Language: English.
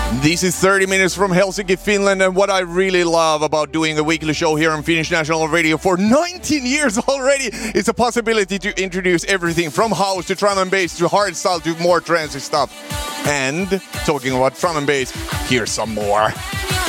This is 30 minutes from Helsinki, Finland, and what I really love about doing a weekly show here on Finnish National Radio for 19 years already is a possibility to introduce everything from house to drum and bass to hardstyle to more trancy stuff. And talking about drum and bass, here's some more.